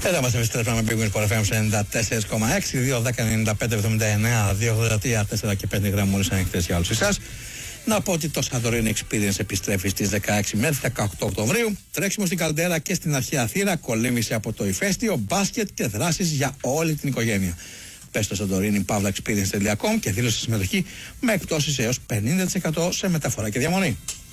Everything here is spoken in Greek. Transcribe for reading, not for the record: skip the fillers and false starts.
Εδώ μας επιστρέφουμε με Big Win Sport FM 94,6, 2-10-95-79, 2-83, 4 και 5 γραμμούλες ανοιχτές για όλους εσάς. Να πω ότι το Santorini Experience επιστρέφει στις 16 με 18 Οκτωβρίου. Τρέξιμο στην Καλντέρα και στην αρχαία θύρα, κολύμβηση από το ηφαίστειο, μπάσκετ και δράσεις για όλη την οικογένεια. Πες στο santorini-experience.com και δήλωσε συμμετοχή με εκπτώσεις έως 50% σε μεταφορά και διαμονή.